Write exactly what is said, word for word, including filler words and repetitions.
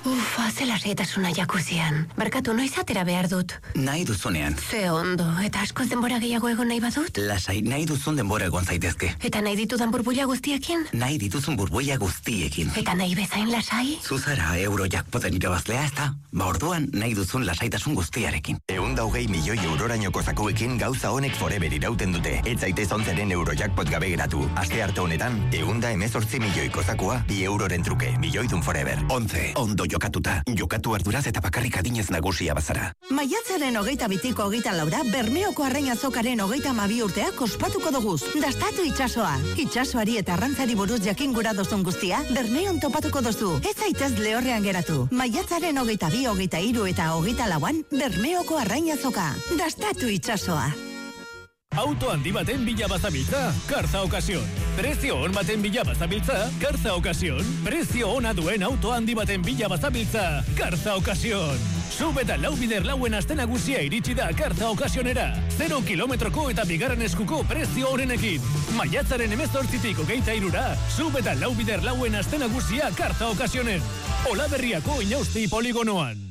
Ufa, zela seitasuna jakuzian. Barkatu, noiz atera behar dut? Nahi duzunean. Ze ondo, eta askoz denbora gehiago egon nahi badut? Lasai, nahi duzun denbora egon zaitezke. Eta nahi ditudan burbuila guztiekin? Nahi dituzun burbuila guztiekin. Eta nahi bezain lasai? Zuzara Eurojackpoten irabazlea, ez da? Ba orduan, nahi duzun lasaitasun guztiarekin. Eunda hogei milioi eurorainoko zakuekin gauza honek forever irauten dute. Ez zaitez onzeren Eurojackpot gabe geratu. Aste arte honetan, eunda emezortzi milioiko zakua, bi euroren truke, milioidun forever. Ontze, ondo jokatuta. Jokatu arduraz eta bakarrik adinez nagusia bazara. Maiatzaren hogeita bitiko hogeita laura, Bermeoko Arrain Azokaren hogeita mabi urteak ospatuko doguz. Dastatu itxasoa. Itxasoari eta arrantzari buruz jakin gura dozun guztia, Bermeon topatuko dozu. Ez zaitez lehorrean geratu. Maiatzaren hogeita bi, hogeita hiru eta hogeita lauan, Bermeoko Arrain Azoka. Dastatu itxasoa. Auto handi baten bila bazabiltza, Karza Ocasión. Prezio on baten bila bazabiltza, Karza Ocasión. Prezio ona duen auto handi baten bila bazabiltza, Karza Ocasión. Sub eta lau bider lauen aste nagusia iritsi da Karza Ocasionera. Zero kilometroko eta bigarren eskuko prezio honenekin. Maiatzaren hemezortzitik hogeita hirura, sub eta lau bider lauen aste nagusia Karza Ocasionen. Olaberriako Inausti poligonoan.